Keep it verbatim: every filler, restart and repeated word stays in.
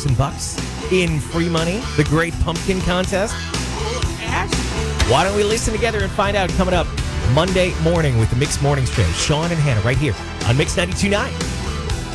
thousand bucks in free money. The Great Pumpkin Contest. Why don't we listen together and find out coming up Monday morning with the Mix Morning Show. Sean and Hannah right here on Mix ninety-two point nine.